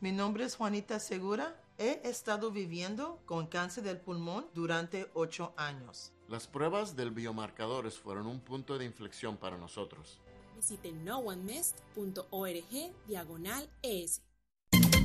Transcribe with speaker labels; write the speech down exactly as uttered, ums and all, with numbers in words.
Speaker 1: Mi nombre es Juanita Segura. He estado viviendo con cáncer del pulmón durante ocho años.
Speaker 2: Las pruebas del biomarcadores fueron un punto de inflexión para nosotros.
Speaker 3: Visite no one missed punto org diagonal es.